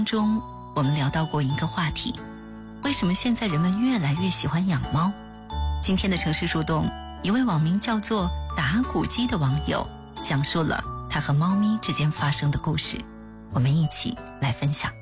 中我们聊到过一个话题，为什么现在人们越来越喜欢养猫？今天的城市树洞，一位网名叫做打鼓机的网友讲述了他和猫咪之间发生的故事，我们一起来分享。